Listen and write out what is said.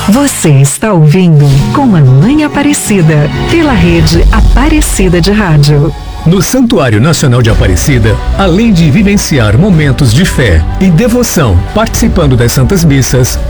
Você está ouvindo Com Mamãe Aparecida, pela rede Aparecida de Rádio. No Santuário Nacional de Aparecida, além de vivenciar momentos de fé e devoção participando das Santas Missas,